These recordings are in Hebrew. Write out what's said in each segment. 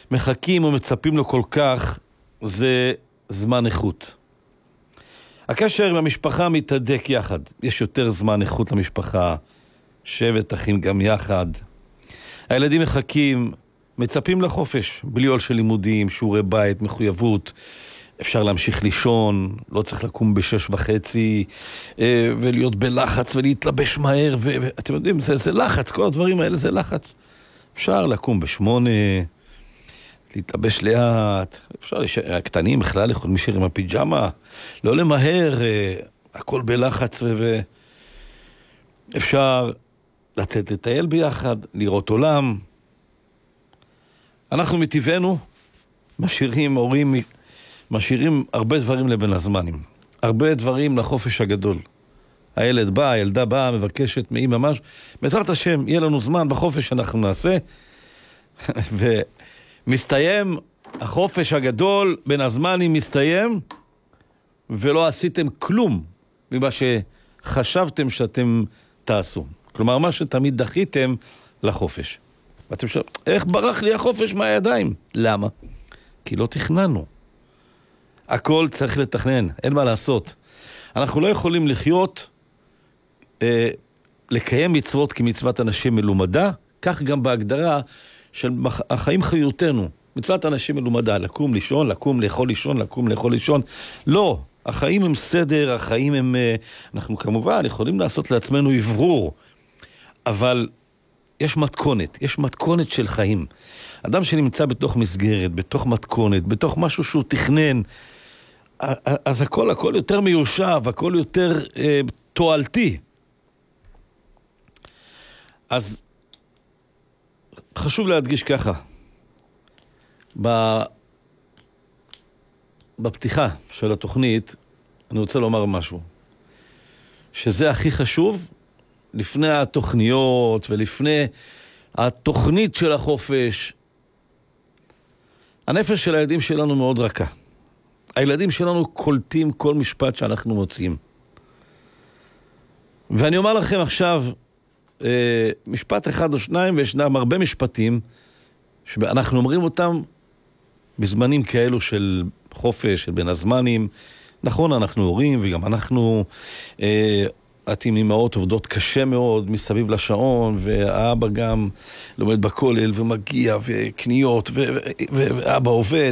מחכים ומצפים לו כל כך, זה זמן איכות. הקשר עם המשפחה מתהדק יחד. יש יותר זמן איכות למשפחה, שבט אחים גם יחד. הילדים מחכים, מצפים לחופש, בלי עול של לימודים, שיעורי בית, מחויבות. אפשר להמשיך לישון, לא צריך לקום ב6:30, ולהיות בלחץ ולהתלבש מהר, ואתם יודעים, זה לחץ, כל הדברים האלה זה לחץ. אפשר לקום ב8, להתלבש לאט, אפשר, הקטנים בכלל יכולים להישאר עם הפיג'מה, לא למהר, הכל בלחץ, אפשר לצאת לטייל ביחד, לראות עולם. אנחנו מטבענו משאירים הרבה דברים לבין הזמנים, הרבה דברים לחופש הגדול. הילד בא, הילדה באה, מבקשת מאמא ממש, בעזרת השם, יהיה לנו זמן בחופש שאנחנו נעשה, ומסתיים החופש הגדול, בין הזמנים מסתיים, ולא עשיתם כלום ממה שחשבתם שאתם תעשו. כלומר, מה שתמיד דחיתם לחופש. ואתם שואלים, איך ברח לי החופש מהידיים? למה? כי לא תכננו. הכל צריך לתכנן, אין מה לעשות. אנחנו לא יכולים לחיות, לקיים מצוות כמצוות אנשים מלומדה, כך גם בהגדרה של החיים חיותנו. מצוות אנשים מלומדה, לקום לישון, לקום לאכול לישון, לקום לאכול לישון. לא, החיים הם סדר, החיים הם... אנחנו כמובן יכולים לעשות לעצמנו עברור, אבל יש מתכונת של חיים. אדם שנמצא בתוך מסגרת, בתוך מתכונת, בתוך משהו שהוא תכנן, אז הכל יותר מיושב, הכל יותר תועלתי. אז חשוב להדגיש ככה, בפתיחה של התוכנית, אני רוצה לומר משהו, שזה הכי חשוב, לפני התוכניות ולפני התוכנית של החופש. הנפש של הילדים שלנו מאוד רכה. הילדים שלנו קולטים כל משפט שאנחנו מוצאים. ואני אומר לכם עכשיו, משפט אחד או שניים, וישנם הרבה משפטים, שאנחנו אומרים אותם בזמנים כאלו של חופש, של בין הזמנים. נכון, אנחנו הורים, וגם אנחנו... עם אמהות עובדות קשה מאוד מסביב לשעון, והאבא גם לומד בכולל ומגיע וקניות, ואבא עובד.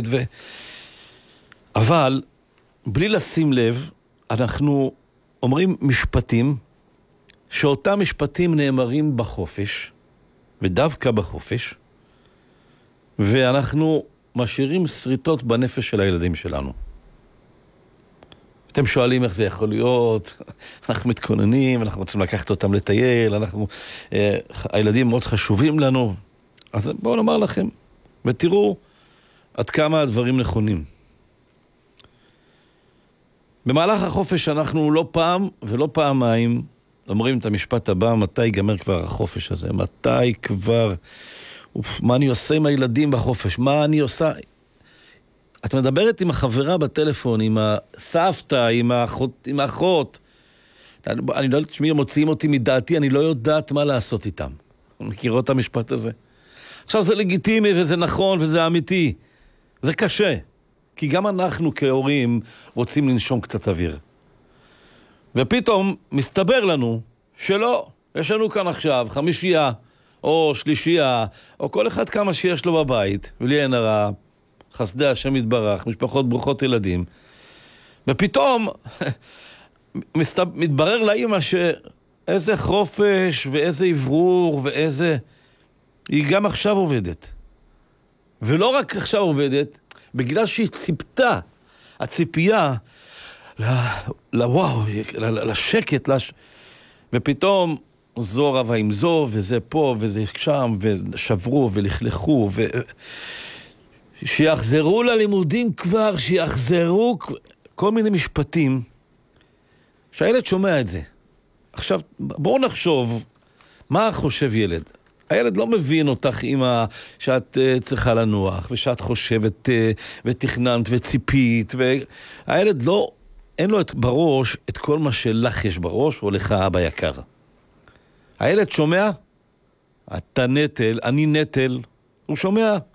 אבל בלי לשים לב, אנחנו אומרים משפטים, שאותם משפטים נאמרים בחופש, ודווקא בחופש, ואנחנו משאירים שריטות בנפש של הילדים שלנו. אתם שואלים איך זה יכול להיות, אנחנו מתכוננים, אנחנו רוצים לקחת אותם לטייל, הילדים מאוד חשובים לנו, אז בואו נאמר לכם, ותראו עד כמה הדברים נכונים. במהלך החופש אנחנו לא פעם ולא פעמיים אומרים את המשפט הבא, מתי ייגמר כבר החופש הזה, מתי כבר, מה אני עושה עם הילדים בחופש, מה אני עושה... את מדברת עם החברה בטלפון, עם הסבתא, עם האחות. אני לא יודעת שמי מוציאים אותי מדעתי, אני לא יודעת מה לעשות איתם. מכירו את המשפט הזה? עכשיו זה לגיטימי וזה נכון וזה אמיתי. זה קשה. כי גם אנחנו כהורים רוצים לנשום קצת אוויר. ופתאום מסתבר לנו שלא. יש לנו כאן עכשיו 5 או 3, או כל אחד כמה שיש לו בבית, ולי אין הרע. חסדי השם יתברך, משפחות ברוכות ילדים. ופתאום מתברר לאמא שאיזה חופש ואיזה עברור ואיזה... היא גם עכשיו עובדת. ולא רק עכשיו עובדת, בגלל שהיא ציפתה, הציפייה לוואו, לשקט, ופתאום זו רבה עם זו, וזה פה וזה שם, ושברו ולכלכו שיחזרו ללימודים כבר, שיחזרו כל מיני משפטים, שהילד שומע את זה. עכשיו, בואו נחשוב, מה חושב ילד? הילד לא מבין אותך אמא שאת צריכה לנוח, ושאת חושבת ותכננת וציפית, והילד לא, אין לו בראש את כל מה שלך יש בראש, או לך אבא יקר. הילד שומע, אתה נטל, אני נטל, הוא שומע,